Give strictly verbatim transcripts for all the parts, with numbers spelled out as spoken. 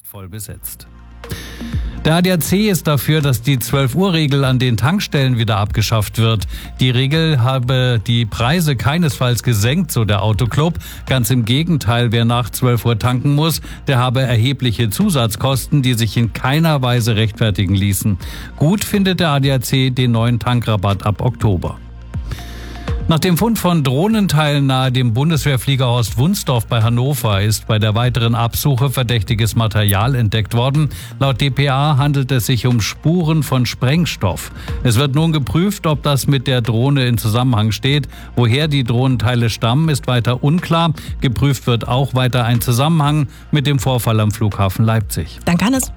voll besetzt. Der A D A C ist dafür, dass die zwölf Uhr Regel an den Tankstellen wieder abgeschafft wird. Die Regel habe die Preise keinesfalls gesenkt, so der Autoclub. Ganz im Gegenteil, wer nach zwölf Uhr tanken muss, der habe erhebliche Zusatzkosten, die sich in keiner Weise rechtfertigen ließen. Gut findet der A D A C den neuen Tankrabatt ab Oktober. Nach dem Fund von Drohnenteilen nahe dem Bundeswehrflieger Horst Wunsdorf bei Hannover ist bei der weiteren Absuche verdächtiges Material entdeckt worden. Laut D P A handelt es sich um Spuren von Sprengstoff. Es wird nun geprüft, ob das mit der Drohne in Zusammenhang steht. Woher die Drohnenteile stammen, ist weiter unklar. Geprüft wird auch weiter ein Zusammenhang mit dem Vorfall am Flughafen Leipzig. Danke, Hannes.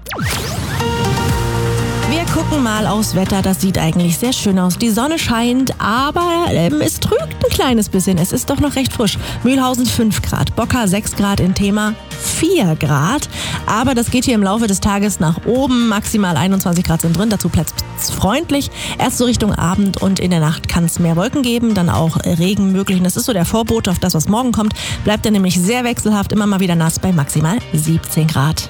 Wir gucken mal aufs Wetter, das sieht eigentlich sehr schön aus. Die Sonne scheint, aber ähm, es trügt ein kleines bisschen. Es ist doch noch recht frisch. Mühlhausen fünf Grad, Bocker sechs Grad, in Thema vier Grad. Aber das geht hier im Laufe des Tages nach oben. Maximal einundzwanzig Grad sind drin, dazu platzfreundlich. Erst so Richtung Abend und in der Nacht kann es mehr Wolken geben, dann auch Regen möglich. Und das ist so der Vorbote auf das, was morgen kommt. Bleibt er nämlich sehr wechselhaft, immer mal wieder nass bei maximal siebzehn Grad.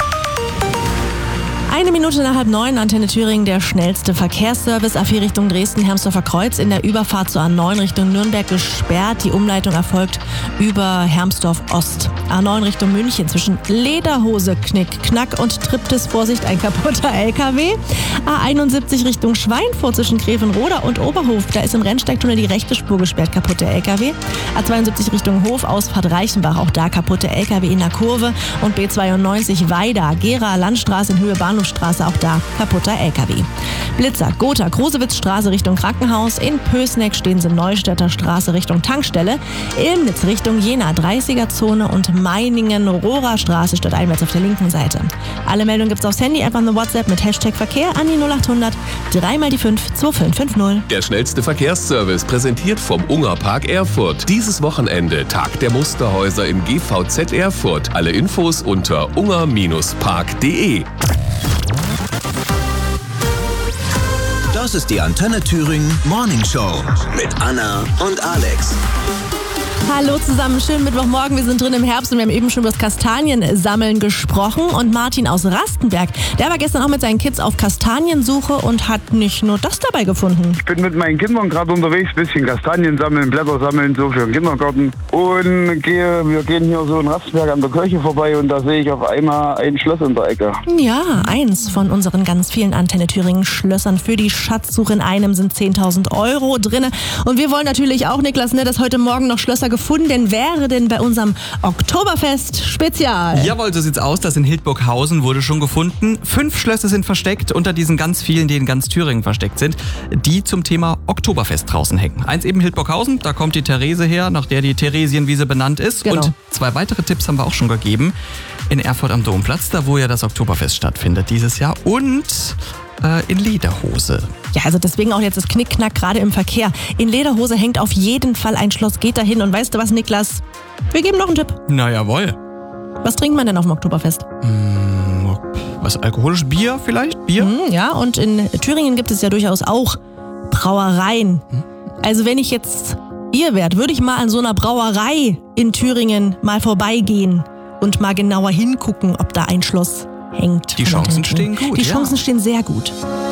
Eine Minute nach halb neun, Antenne Thüringen, der schnellste Verkehrsservice. A vier Richtung Dresden-Hermsdorfer Kreuz in der Überfahrt zur A neun Richtung Nürnberg gesperrt. Die Umleitung erfolgt über Hermsdorf Ost. A neun Richtung München zwischen Lederhose, Knick, Knack und Triptis. Vorsicht, ein kaputter L K W. A einundsiebzig Richtung Schweinfurt zwischen Grevenroda und Oberhof. Da ist im Rennsteigtunnel die rechte Spur gesperrt, kaputte L K W. A zweiundsiebzig Richtung Hof, Ausfahrt Reichenbach. Auch da kaputte L K W in der Kurve. Und B zweiundneunzig Weida, Gera, Landstraße in Höhe Bahnhof Straße, auch da kaputter L K W. Blitzer, Gotha, Grosewitzstraße Richtung Krankenhaus. In Pößneck stehen sie Neustädter Straße Richtung Tankstelle. Ilmnitz Richtung Jena, dreißiger Zone und Meiningen, Rohrer Straße stadteinwärts auf der linken Seite. Alle Meldungen gibt's aufs Handy, einfach eine WhatsApp mit Hashtag Verkehr an die null acht hundert drei mal die fünf zwei fünf fünf null. Der schnellste Verkehrsservice präsentiert vom Ungerpark Erfurt. Dieses Wochenende Tag der Musterhäuser im G V Z Erfurt. Alle Infos unter unger Bindestrich park punkt de. Das ist die Antenne Thüringen Morning Show mit Anna und Alex. Hallo zusammen, schönen Mittwochmorgen. Wir sind drin im Herbst und wir haben eben schon über das Kastaniensammeln gesprochen. Und Martin aus Rastenberg, der war gestern auch mit seinen Kids auf Kastaniensuche und hat nicht nur das dabei gefunden. Ich bin mit meinen Kindern gerade unterwegs, ein bisschen Kastanien sammeln, Blätter sammeln, so für den Kindergarten. Und gehe, wir gehen hier so in Rastenberg an der Kirche vorbei und da sehe ich auf einmal ein Schloss in der Ecke. Ja, eins von unseren ganz vielen Antenne Thüringen Schlössern. Für die Schatzsuche in einem sind zehntausend Euro drin. Und wir wollen natürlich auch, Niklas, ne, dass heute Morgen noch Schlösser gefunden wäre denn bei unserem Oktoberfest-Spezial. Jawohl, so sieht's aus. Das in Hildburghausen wurde schon gefunden. Fünf Schlösser sind versteckt unter diesen ganz vielen, die in ganz Thüringen versteckt sind, die zum Thema Oktoberfest draußen hängen. Eins eben Hildburghausen, da kommt die Therese her, nach der die Theresienwiese benannt ist. Genau. Und zwei weitere Tipps haben wir auch schon gegeben. In Erfurt am Domplatz, da wo ja das Oktoberfest stattfindet dieses Jahr. Und äh, in Lederhose. Ja, also deswegen auch jetzt das Knickknack gerade im Verkehr. In Lederhose hängt auf jeden Fall ein Schloss. Geht dahin und weißt du was, Niklas? Wir geben noch einen Tipp. Na jawohl. Was trinkt man denn auf dem Oktoberfest? Mmh, was alkoholisch? Bier vielleicht? Bier? Mmh, ja, und in Thüringen gibt es ja durchaus auch Brauereien. Mmh. Also wenn ich jetzt ihr wärt, würde ich mal an so einer Brauerei in Thüringen mal vorbeigehen und mal genauer hingucken, ob da ein Schloss hängt. Die Chancen stehen gut. Die ja. Chancen stehen sehr gut.